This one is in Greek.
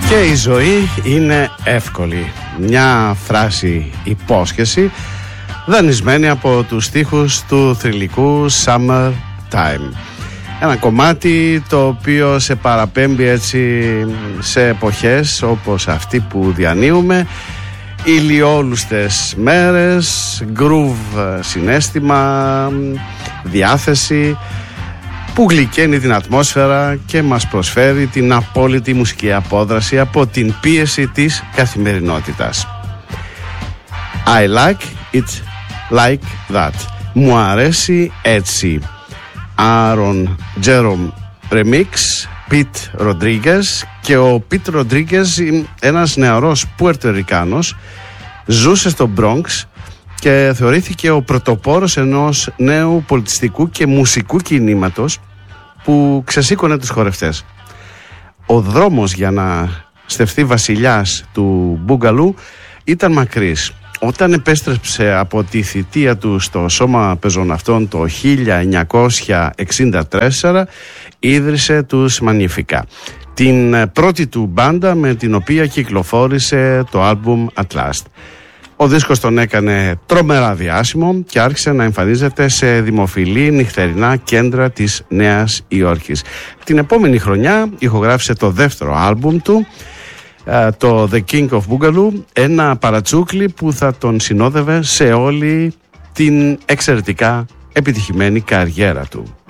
Και η ζωή είναι εύκολη. Μια φράση υπόσχεση δανεισμένη από τους στίχους του θρυλικού Summer Time. Ένα κομμάτι το οποίο σε παραπέμπει έτσι σε εποχές όπως αυτή που διανύουμε, ηλιόλουστες μέρες, groove συναίσθημα, διάθεση που γλυκαίνει την ατμόσφαιρα και μας προσφέρει την απόλυτη μουσική απόδραση από την πίεση της καθημερινότητας. I like it like that. Μου αρέσει έτσι. Aaron Jerome Remix, Pete Rodriguez. Και ο Pete Rodriguez, ένας νεαρός Πουερτερικάνος, ζούσε στο Bronx και θεωρήθηκε ο πρωτοπόρος ενός νέου πολιτιστικού και μουσικού κινήματος που ξεσήκωνε τους χορευτές. Ο δρόμος για να στεφθεί βασιλιάς του Μπούγκαλου ήταν μακρύς. Όταν επέστρεψε από τη θητεία του στο σώμα πεζοναυτών το 1964, ίδρυσε τους Μανιφικά, την πρώτη του μπάντα με την οποία κυκλοφόρησε το άλμπουμ At Last. Ο δίσκος τον έκανε τρομερά διάσημο και άρχισε να εμφανίζεται σε δημοφιλή νυχτερινά κέντρα της Νέας Υόρκης. Την επόμενη χρονιά ηχογράφησε το δεύτερο άλμπουμ του, το The King of Boogaloo, ένα παρατσούκλι που θα τον συνόδευε σε όλη την εξαιρετικά επιτυχημένη καριέρα του.